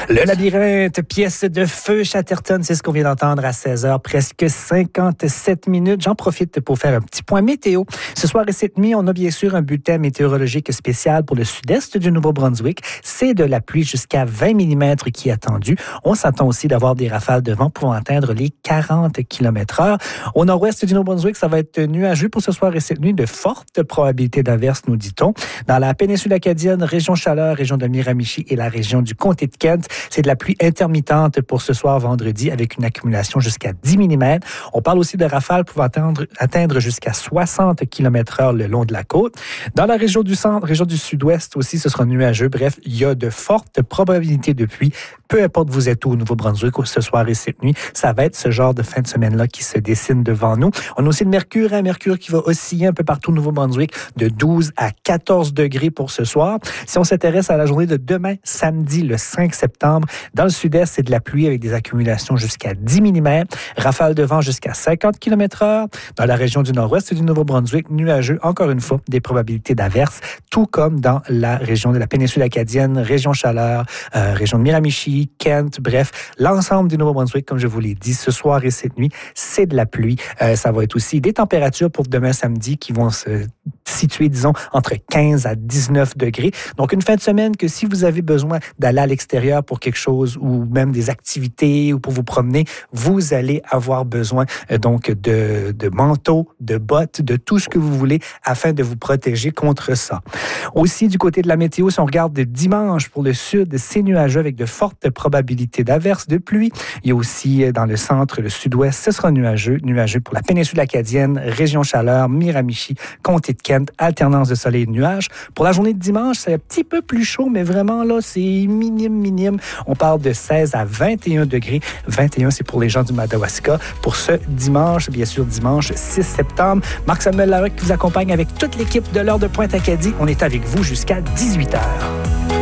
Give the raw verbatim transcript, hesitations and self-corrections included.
Le labyrinthe, pièce de feu Chatterton, c'est ce qu'on vient d'entendre à seize heures, presque cinquante-sept minutes. J'en profite pour faire un petit point météo. Ce soir et cette nuit, on a bien sûr un bulletin météorologique spécial pour le sud-est du Nouveau-Brunswick. C'est de la pluie jusqu'à vingt millimètres qui est attendu. On s'attend aussi d'avoir des rafales de vent pouvant atteindre les quarante kilomètres heure. Au nord-ouest du Nouveau-Brunswick, ça va être nuageux pour ce soir et cette nuit. De fortes probabilités d'averses, nous dit-on. Dans la péninsule acadienne, région Chaleur, région de Miramichi et la région du comté de Kent, c'est de la pluie intermittente pour ce soir vendredi avec une accumulation jusqu'à dix millimètres. On parle aussi de rafales pouvant atteindre, atteindre jusqu'à soixante kilomètres heure le long de la côte. Dans la région du centre, région du sud-ouest aussi, ce sera nuageux. Bref, il y a de fortes probabilités de pluie. Peu importe vous êtes où au Nouveau-Brunswick ce soir et cette nuit, ça va être ce genre de fin de semaine-là qui se dessine devant nous. On a aussi le mercure, un mercure qui va osciller un peu partout au Nouveau-Brunswick de douze à quatorze degrés pour ce soir. Si on s'intéresse à la journée de demain, samedi le cinq septembre, dans le sud-est, c'est de la pluie avec des accumulations jusqu'à dix millimètres, rafales de vent jusqu'à cinquante kilomètres heure. Dans la région du nord-ouest du Nouveau-Brunswick, nuageux, encore une fois, des probabilités d'averses, tout comme dans la région de la péninsule acadienne, région Chaleur, euh, région de Miramichi, Kent, bref, l'ensemble du Nouveau-Brunswick, comme je vous l'ai dit, ce soir et cette nuit, c'est de la pluie. Euh, ça va être aussi des températures pour demain samedi qui vont se situer, disons, entre quinze à dix-neuf degrés. Donc, une fin de semaine que si vous avez besoin d'aller à l'extérieur pour quelque chose ou même des activités ou pour vous promener, vous allez avoir besoin euh, donc de, de manteaux, de bottes, de tout ce que vous voulez afin de vous protéger contre ça. Aussi, du côté de la météo, si on regarde de dimanche pour le sud, c'est nuageux avec de fortes probabilités d'averses, de pluie. Il y a aussi dans le centre, le sud-ouest, ce sera nuageux, nuageux pour la péninsule acadienne, région Chaleur, Miramichi, comté de Kent, alternance de soleil et de nuages. Pour la journée de dimanche, c'est un petit peu plus chaud, mais vraiment là, c'est minime, minime. On parle de seize à vingt et un degrés. vingt et un, c'est pour les gens du Madawaska. Pour ce dimanche, bien sûr, dimanche six septembre, Marc-Samuel Larocque qui vous accompagne avec toute l'équipe de l'heure de Pointe Acadie. On est avec vous jusqu'à dix-huit heures.